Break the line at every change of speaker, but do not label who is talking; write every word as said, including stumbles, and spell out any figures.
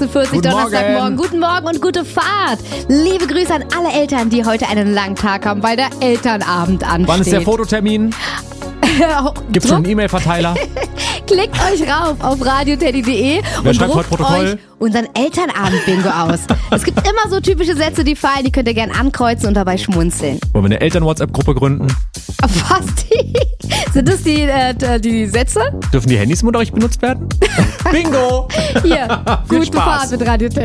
sechsundvierzig,
Guten
Donnerstagmorgen.
Morgen.
Guten Morgen und gute Fahrt. Liebe Grüße an alle Eltern, die heute einen langen Tag haben, weil der Elternabend ansteht.
Wann ist der Fototermin? Gibt schon einen E-Mail-Verteiler?
Klickt euch rauf auf radioteddy punkt de und
schreibt
druckt
heute Protokoll?
euch unseren Elternabend-Bingo aus. Es gibt immer so typische Sätze, die fallen, die könnt ihr gerne ankreuzen und dabei schmunzeln.
Wollen wir eine Eltern-WhatsApp-Gruppe gründen?
Was? Die? Sind das die, äh, die Sätze?
Dürfen die Handys im Unterricht benutzt werden? Bingo!
Hier,
Viel
gute
Spaß.
Fahrt mit Radio Teddy.